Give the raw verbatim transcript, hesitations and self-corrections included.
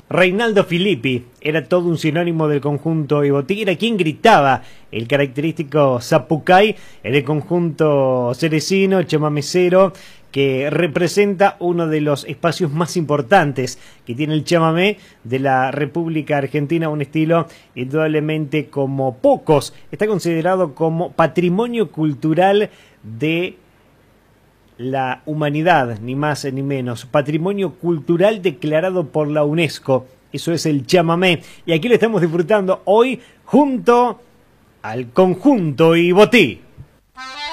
Reinaldo Filippi era todo un sinónimo del conjunto Ibotí, era quien gritaba el característico zapucay en el conjunto cerecino, chamamecero, que representa uno de los espacios más importantes que tiene el chamamé de la República Argentina, un estilo indudablemente como pocos. Está considerado como patrimonio cultural de la humanidad, ni más ni menos. Patrimonio cultural declarado por la UNESCO. Eso es el chamamé. Y aquí lo estamos disfrutando hoy junto al conjunto Ibotí.